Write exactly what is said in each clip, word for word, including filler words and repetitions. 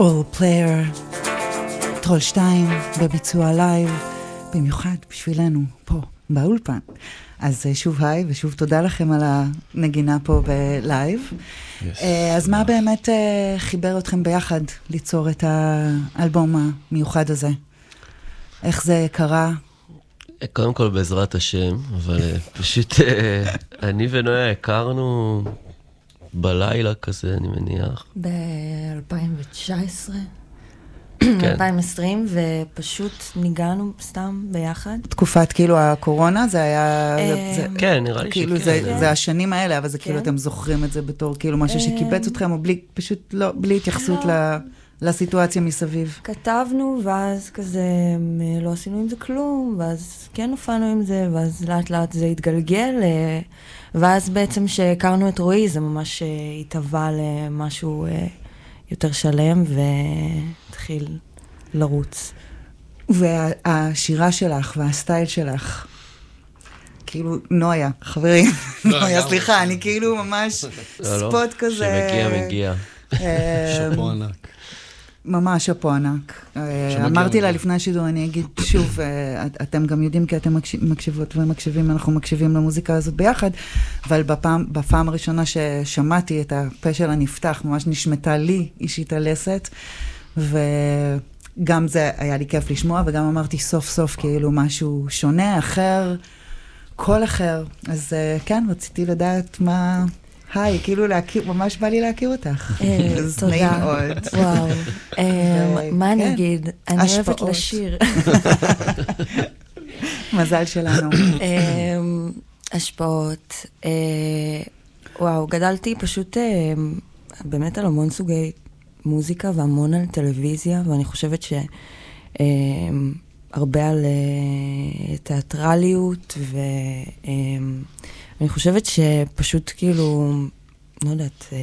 All Player, טרול שתיים, בביצוע לייב, במיוחד בשבילנו, פה, באולפן. אז שוב היי, ושוב תודה לכם על הנגינה פה בלייב. Yes. אז מה באמת חיבר אתכם ביחד ליצור את האלבום המיוחד הזה? איך זה קרה? קודם כל בעזרת השם, אבל פשוט אני ונויה הכרנו בלילה כזה, אני מניח. ב-אלפיים תשע עשרה, אלפיים עשרים, ופשוט ניגענו סתם ביחד. תקופת כאילו הקורונה, זה היה... כן, נראה לי שכן. זה השנים האלה, אבל זה כאילו אתם זוכרים את זה בתור כאילו משהו שקיבץ אתכם, או פשוט לא, בלי התייחסות לסיטואציה מסביב. כתבנו, ואז כזה לא עשינו עם זה כלום, ואז כן הופענו עם זה, ואז לאט לאט זה התגלגל, ואז בעצם שהכרנו את רועי, זה ממש התהווה למשהו יותר שלם, והתחיל לרוץ. והשירה שלך והסטייל שלך, כאילו, נויה, חברים, נויה, סליחה, אני כאילו ממש ספוט כזה. שמגיע, מגיע. שפו ענק. ממש שפו ענק. אמרתי לה לפני השידור, אני אגיד שוב, אתם גם יודעים כי אתם מקשיבות ומקשיבים, אנחנו מקשיבים למוזיקה הזאת ביחד, אבל בפעם הראשונה ששמעתי את הפה שלה נפתח, ממש נשמתה לי אישית הלסת, וגם זה היה לי כיף לשמוע, וגם אמרתי סוף סוף כאילו משהו שונה, אחר, כל אחר. אז כן, רציתי לדעת מה... היי, כאילו להכיר, ממש בא לי להכיר אותך. תודה. וואו. מה אני אגיד? אני אוהבת לשיר. מזל שלנו. השפעות. וואו, גדלתי פשוט באמת על המון סוגי מוזיקה והמון על טלוויזיה, ואני חושבת שהרבה על תיאטרליות ו... אני חושבת שפשוט כאילו, לא יודעת,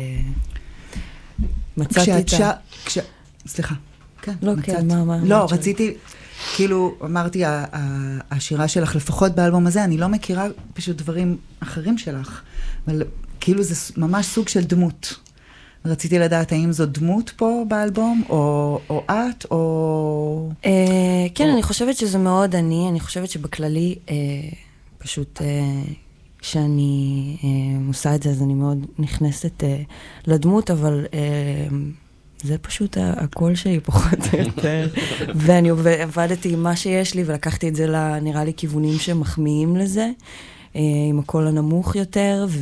מצאתי את ה... כש... סליחה, כן, לא, כן, מה, מה? לא, רציתי, כאילו, אמרתי, השירה שלך, לפחות באלבום הזה, אני לא מכירה פשוט דברים אחרים שלך, אבל כאילו זה ממש סוג של דמות. רציתי לדעת האם זו דמות פה באלבום, או, או את, או... כן, אני חושבת שזה מאוד אני, אני חושבת שבכללי פשוט... כשאני אה, עושה את זה, אז אני מאוד נכנסת אה, לדמות, אבל אה, זה פשוט הקול שלי פחות או יותר. ואני עבדתי עם מה שיש לי, ולקחתי את זה לנראה לי כיוונים שמחמיאים לזה, אה, עם הקול הנמוך יותר, ו...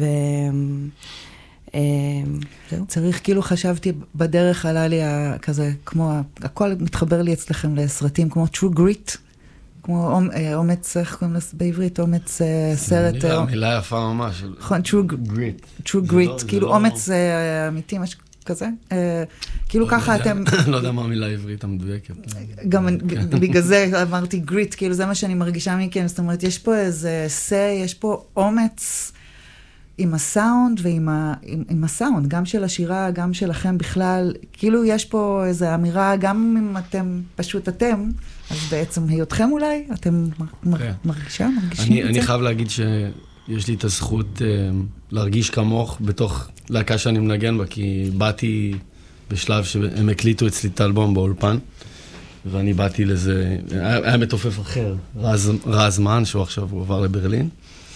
אה, זהו. צריך, כאילו חשבתי, בדרך עלה לי כזה, כמו, הכל מתחבר לי אצלכם לסרטים, כמו True Grit, כמו אומץ, איך קוראים לזה בעברית, אומץ סרט... מילה יפה ממש. נכון, True Grit. True Grit, כאילו אומץ אמיתי, משהו כזה. כאילו ככה אתם... לא יודע מה המילה העברית המדויקת. גם בגלל זה אמרתי גריט, כאילו זה מה שאני מרגישה מכם, זאת אומרת, יש פה איזה סי, יש פה אומץ עם הסאונד ועם הסאונד, גם של השירה, גם שלכם בכלל, כאילו יש פה איזו אמירה, גם אם אתם פשוט אתם, אז בעצם היותכם אולי, אתם מרגישה, מרגישים את זה? אני חייב להגיד שיש לי את הזכות להרגיש כמוך בתוך להקה שאני מנגן בה, כי באתי בשלב שהם הקליטו אצלי את האלבום באולפן, ואני באתי לזה, היה מתופף אחר, רז מן, שהוא עכשיו הוא עבר לברלין,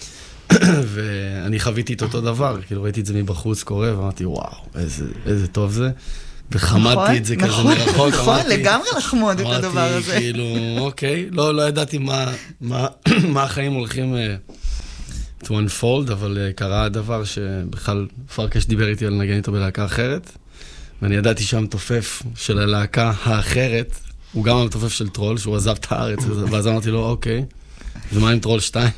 ואני חוויתי את אותו דבר, כאילו ראיתי את זה מבחוץ קורה, ואמרתי, וואו, איזה טוב זה. וחמדתי את זה כזה מרחוק. נכון, לגמרי לחמוד את הדבר הזה. אמרתי, כאילו, אוקיי, לא ידעתי מה החיים הולכים to unfold, אבל קרה הדבר שבכלל פרקש דיבר איתי על לנגן איתו בלהקה אחרת, ואני ידעתי שהמתופף של הלהקה האחרת, הוא גם המתופף של טרול, שהוא עזב את הארץ, ואז אמרתי לו, אוקיי, ומה עם טרול שתיים?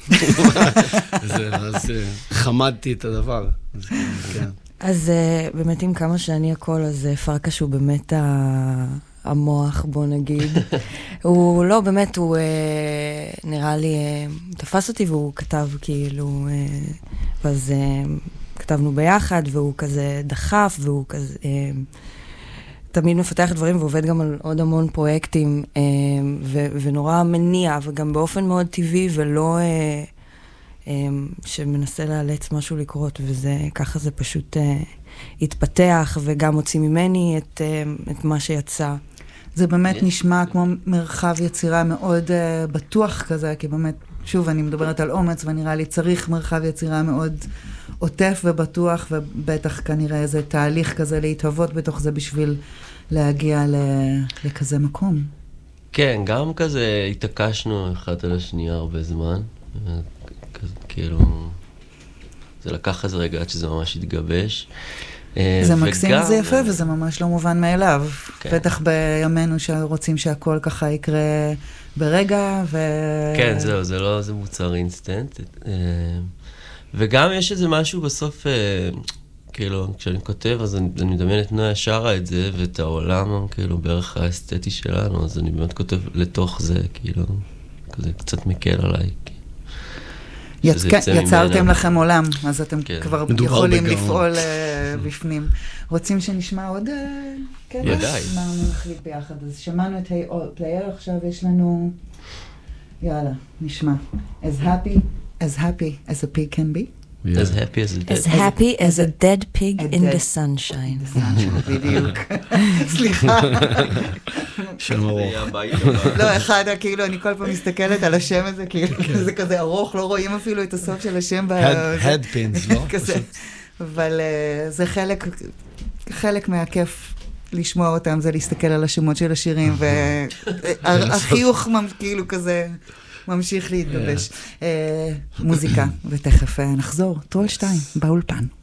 אז חמדתי את הדבר. כן. אז uh, באמת עם כמה שאני הכל, אז uh, פרקש הוא באמת ה... המוח, בוא נגיד. הוא לא, באמת, הוא uh, נראה לי, uh, תפס אותי והוא כתב כאילו, uh, ואז uh, כתבנו ביחד, והוא כזה דחף, והוא כזה... Uh, תמיד מפתח דברים ועובד גם על עוד המון פרויקטים, uh, ו- ונורא מניע, וגם באופן מאוד טבעי, ולא... Uh, שמנסה לאלץ משהו לקרות, וזה, ככה זה פשוט התפתח וגם הוציא ממני את, את מה שיצא. זה באמת נשמע כמו מרחב יצירה מאוד uh, בטוח כזה, כי באמת, שוב, אני מדברת על אומץ, ונראה לי צריך מרחב יצירה מאוד עוטף ובטוח, ובטח כנראה איזה תהליך כזה להתהוות בתוך זה בשביל להגיע ל- לכזה מקום. כן, גם כזה התעקשנו אחד על השנייה הרבה זמן. כזה, כאילו, זה לקח איזה רגע עד שזה ממש התגבש. זה מקסים, זה יפה, וזה ממש לא מובן מאליו. בטח בימינו שרוצים שהכל ככה יקרה ברגע, ו... כן, זהו, זה לא, זה מוצר אינסטנט. וגם יש איזה משהו בסוף, כאילו, כשאני כותב, אז אני, אני מדמיין את נויה שרה את זה, ואת העולם, כאילו, בערך האסתטי שלנו, אז אני באמת כותב לתוך זה, כאילו, כזה קצת מקל עליי. יצרתם לכם עולם, אז אתם כבר יכולים לפעול בפנים. רוצים שנשמע עוד קטע? מה אני מחליט ביחד? אז שמענו את היי אול פלייר, עכשיו יש לנו, יאללה, נשמע. As happy, as happy as a pig can be. As happy as a dead As happy as a dead pig in the sunshine. בדיוק. סליחה. שם ארוך. לא, אחד, כאילו, אני כל פעם מסתכלת על השם הזה, כאילו, זה כזה ארוך, לא רואים אפילו את הסוף של השם. הדפינס, לא? אבל זה חלק, חלק מהכיף לשמוע אותם, זה להסתכל על השמות של השירים, והחיוך כאילו כזה ממשיך להתגבש. מוזיקה, ותכף נחזור, טרול שתיים, באולפן.